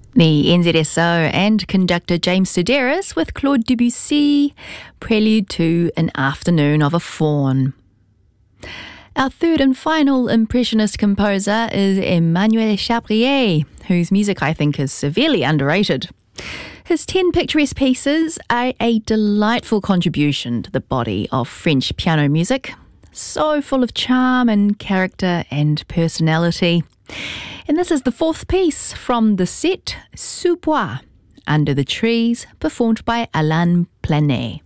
The NZSO and conductor James Sedaris with Claude Debussy, Prelude to An Afternoon of a Faun. Our third and final Impressionist composer is Emmanuel Chabrier, whose music I think is severely underrated. His 10 picturesque pieces are a delightful contribution to the body of French piano music, so full of charm and character and personality. And this is the fourth piece from the set, Sous Bois, Under the Trees, performed by Alain Planet.